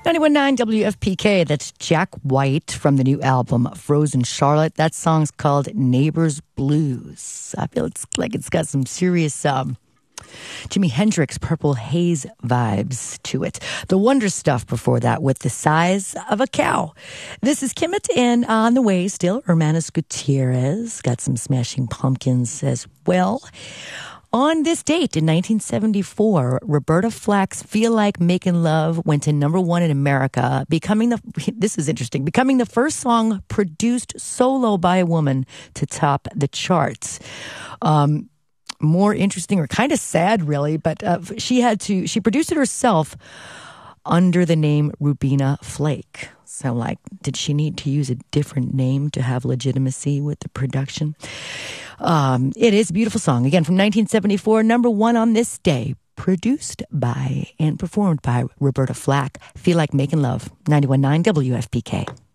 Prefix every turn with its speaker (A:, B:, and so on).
A: 91.9 WFPK, that's Jack White from the new album Frozen Charlotte. That song's called Neighbor's Blues. I feel like it's got some serious Jimi Hendrix Purple Haze vibes to it. The Wonder Stuff before that with The Size of a Cow. This is Kimmett, and on the way still, Hermanos Gutierrez. Got some Smashing Pumpkins as well. On this date in 1974, Roberta Flack's Feel Like Making Love went to #1 in America, becoming the first song produced solo by a woman to top the charts. More interesting, or kind of sad really, but she produced it herself under the name Rubina Flake. So did she need to use a different name to have legitimacy with the production? It is a beautiful song. Again, from 1974, #1 on this day. Produced by and performed by Roberta Flack. Feel Like Making Love. 91.9 WFPK.